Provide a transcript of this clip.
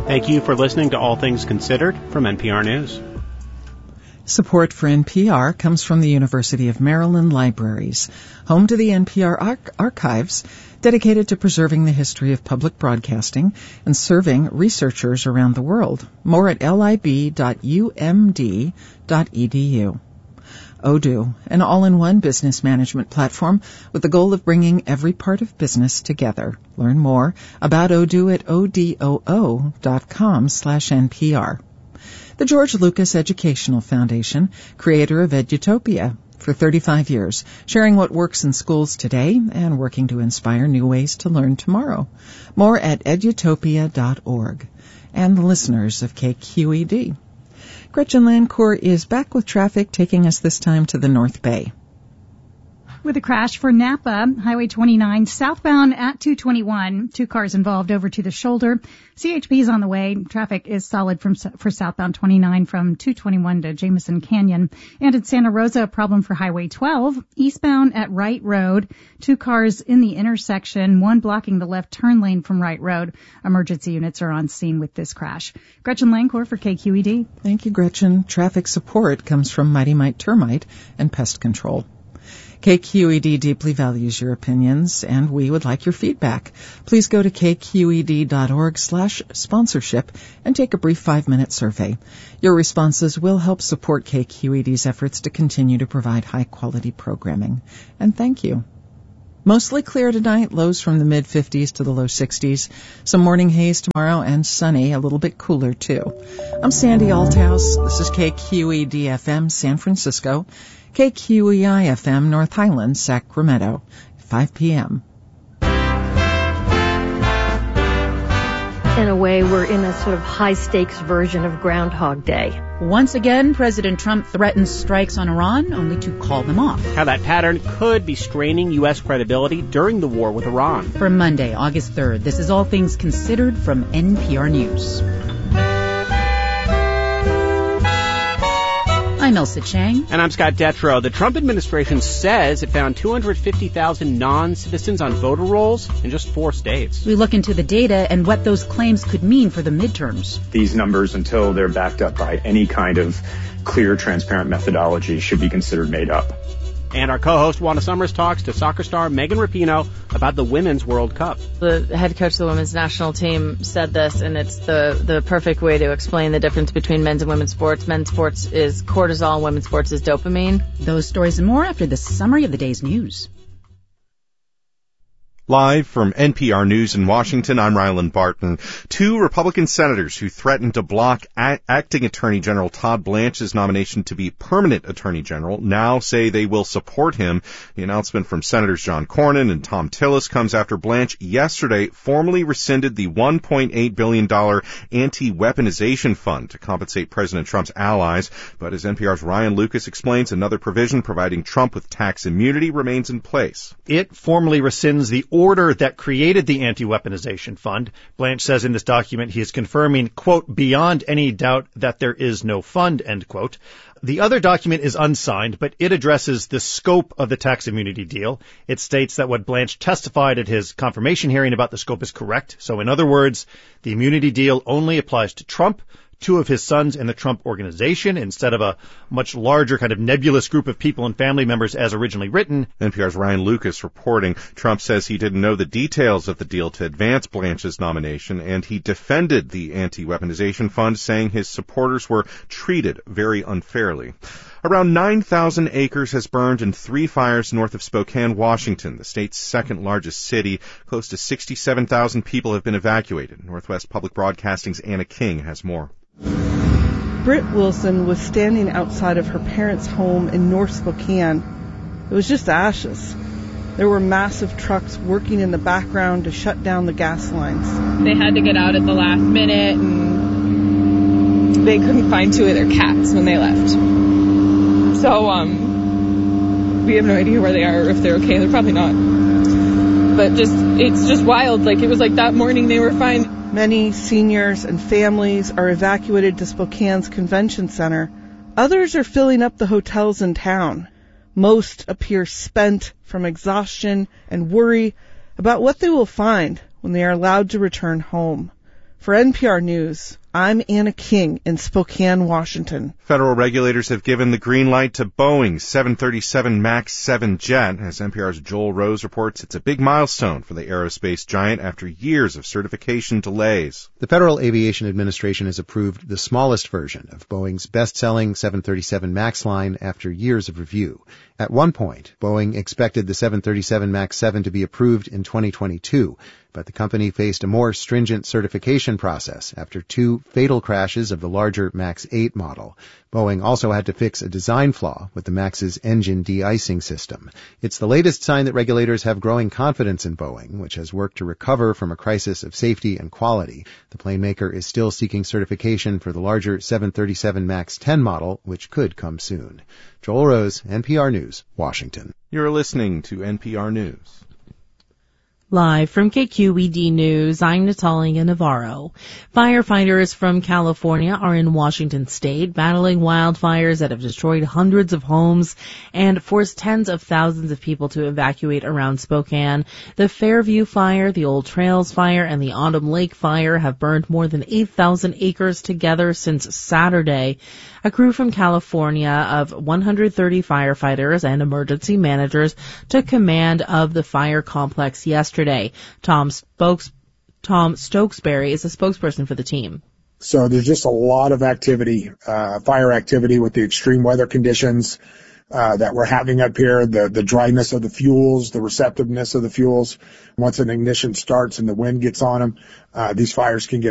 Thank you for listening to All Things Considered from NPR News. Support for NPR comes from the University of Maryland Libraries, home to the NPR archives, dedicated to preserving the history of public broadcasting and serving researchers around the world. More at lib.umd.edu. Odoo, an all-in-one business management platform with the goal of bringing every part of business together. Learn more about Odoo at odoo.com/NPR. The George Lucas Educational Foundation, creator of Edutopia, for 35 years, sharing what works in schools today and working to inspire new ways to learn tomorrow. More at edutopia.org. And the listeners of KQED. Gretchen Lancourt is back with traffic, taking us this time to the North Bay. With a crash for Napa, Highway 29 southbound at 221. 2 cars involved over to the shoulder. CHP is on the way. Traffic is solid for southbound 29 from 221 to Jameson Canyon. And in Santa Rosa, a problem for Highway 12. Eastbound at Wright Road. 2 cars in the intersection, 1 blocking the left turn lane from Wright Road. Emergency units are on scene with this crash. Gretchen Lancourt for KQED. Thank you, Gretchen. Traffic support comes from Mighty Mite Termite and Pest Control. KQED deeply values your opinions, and we would like your feedback. Please go to kqed.org/sponsorship and take a brief 5-minute survey. Your responses will help support KQED's efforts to continue to provide high-quality programming. And thank you. Mostly clear tonight, lows from the mid-50s to the low 60s. Some morning haze tomorrow and sunny, a little bit cooler too. I'm Sandy Althouse. This is KQED-FM San Francisco, KQEI-FM North Highlands, Sacramento, 5 p.m. In a way, we're in a sort of high-stakes version of Groundhog Day. Once again, President Trump threatens strikes on Iran, only to call them off. How that pattern could be straining U.S. credibility during the war with Iran. For Monday, August 3rd, this is All Things Considered from NPR News. I'm Elsa Chang. And I'm Scott Detrow. The Trump administration says it found 250,000 non-citizens on voter rolls in just 4 states. We look into the data and what those claims could mean for the midterms. These numbers, until they're backed up by any kind of clear, transparent methodology, should be considered made up. And our co-host, Wanda Summers, talks to soccer star Megan Rapinoe about the Women's World Cup. The head coach of the women's national team said this, and it's the perfect way to explain the difference between men's and women's sports. Men's sports is cortisol, women's sports is dopamine. Those stories and more after the summary of the day's news. Live from NPR News in Washington, I'm Ryland Barton. 2 Republican senators who threatened to block acting Attorney General Todd Blanche's nomination to be permanent Attorney General now say they will support him. The announcement from Senators John Cornyn and Tom Tillis comes after Blanche yesterday formally rescinded the $1.8 billion anti-weaponization fund to compensate President Trump's allies. But as NPR's Ryan Lucas explains, another provision providing Trump with tax immunity remains in place. It formally rescinds the order that created the anti-weaponization fund. Blanche says in this document he is confirming, quote, beyond any doubt that there is no fund, end quote. The other document is unsigned, but it addresses the scope of the tax immunity deal. It states that what Blanche testified at his confirmation hearing about the scope is correct. So in other words, the immunity deal only applies to Trump, 2 of his sons in the Trump organization, instead of a much larger kind of nebulous group of people and family members as originally written. NPR's Ryan Lucas reporting Trump says he didn't know the details of the deal to advance Blanche's nomination, and he defended the anti-weaponization fund, saying his supporters were treated very unfairly. Around 9,000 acres has burned in 3 fires north of Spokane, Washington, the state's second largest city. Close to 67,000 people have been evacuated. Northwest Public Broadcasting's Anna King has more. Britt Wilson was standing outside of her parents' home in North Spokane. It was just ashes. There were massive trucks working in the background to shut down the gas lines. They had to get out at the last minute, and they couldn't find 2 of their cats when they left. So, we have no idea where they are or if they're okay. They're probably not. But it's just wild. Like, it was like that morning they were fine. Many seniors and families are evacuated to Spokane's convention center. Others are filling up the hotels in town. Most appear spent from exhaustion and worry about what they will find when they are allowed to return home. For NPR News, I'm Anna King in Spokane, Washington. Federal regulators have given the green light to Boeing's 737 MAX 7 jet. As NPR's Joel Rose reports, it's a big milestone for the aerospace giant after years of certification delays. The Federal Aviation Administration has approved the smallest version of Boeing's best-selling 737 MAX line after years of review. At one point, Boeing expected the 737 MAX 7 to be approved in 2022, but the company faced a more stringent certification process after 2 fatal crashes of the larger MAX 8 model. Boeing also had to fix a design flaw with the MAX's engine de-icing system. It's the latest sign that regulators have growing confidence in Boeing, which has worked to recover from a crisis of safety and quality. The plane maker is still seeking certification for the larger 737 MAX 10 model, which could come soon. Joel Rose, NPR News, Washington. You're listening to NPR News. Live from KQED News, I'm Natalia Navarro. Firefighters from California are in Washington state battling wildfires that have destroyed hundreds of homes and forced tens of thousands of people to evacuate around Spokane. The Fairview Fire, the Old Trails Fire, and the Autumn Lake Fire have burned more than 8,000 acres together since Saturday. A crew from California of 130 firefighters and emergency managers took command of the fire complex yesterday. Tom Stokesbury is a spokesperson for the team. So there's just a lot of activity, fire activity with the extreme weather conditions that we're having up here, the dryness of the fuels, the receptiveness of the fuels. Once an ignition starts and the wind gets on them, these fires can get